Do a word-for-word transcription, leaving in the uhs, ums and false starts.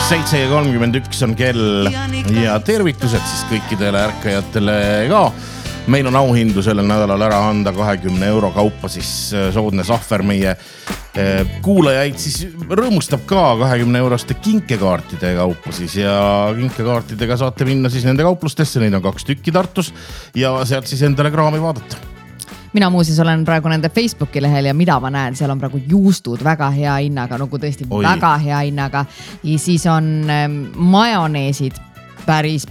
seitse ja kolmkümmend üks on kell ja tervitused siis kõikidele ärkajatele ka. Meil on auhindu sellel nädalal ära anda kahekümne euro kaupa siis soodne sahver meie kuulajaid siis rõõmustab ka kahekümne euroste kinkekaartide kaupa siis ja kinkekaartidega saate minna siis nende kauplustesse, neid on kaks tükki Tartus ja sealt siis endale kraami vaadata. Mina muuseas olen praegu nende Facebooki lehel ja mida ma näen, seal on praegu juustud väga hea hinnaga, nagu tõesti Oi. väga hea hinnaga ja siis on majoneesid päris